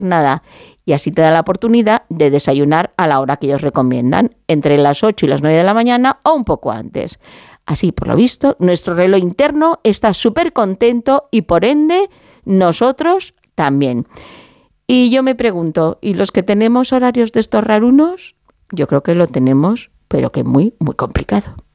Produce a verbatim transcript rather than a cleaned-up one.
nada. Y así te da la oportunidad de desayunar a la hora que ellos recomiendan, entre las ocho y las nueve de la mañana o un poco antes. Así, por lo visto, nuestro reloj interno está súper contento y, por ende, nosotros también. Y yo me pregunto, ¿y los que tenemos horarios de estos rarunos? Yo creo que lo tenemos, pero que muy, muy complicado.